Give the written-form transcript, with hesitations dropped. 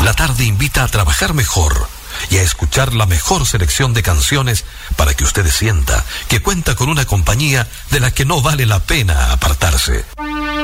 La tarde invita a trabajar mejor y a escuchar la mejor selección de canciones para que usted sienta que cuenta con una compañía de la que no vale la pena apartarse.